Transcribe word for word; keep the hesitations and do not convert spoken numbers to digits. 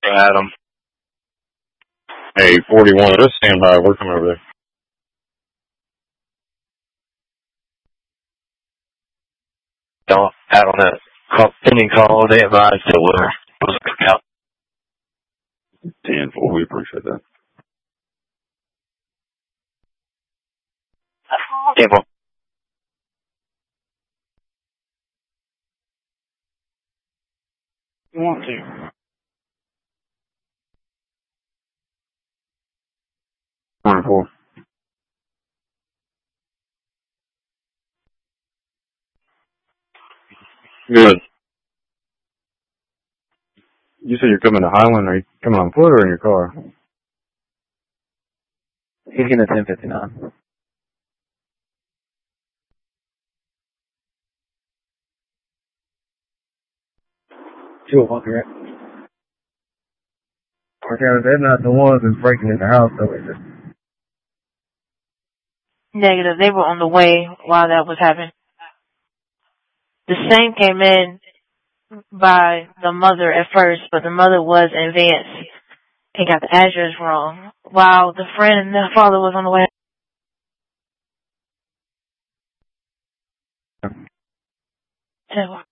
Adam. Hey, forty-one, let's stand by. We're coming over there. Don't, out on that call, pending call, they advised that we're supposed to come out. ten four, we appreciate that. ten four. You want to? twenty-four. Good. You said you're coming to Highland. Are you coming on foot or in your car? He's getting a ten fifty-nine. Two of them, correct? Okay, they're not the ones that's breaking in the house, though, is it? Negative. They were on the way while that was happening. The same came in by the mother at first, but the mother was in Vance and got the address wrong, while the friend and the father was on the way. So,